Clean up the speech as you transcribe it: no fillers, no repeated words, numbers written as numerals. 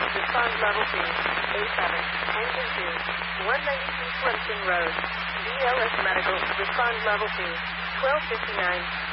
Respond level 2. A7. Engine 2. 192 Clemson Road. BLS Medical. Respond level 2. 1259.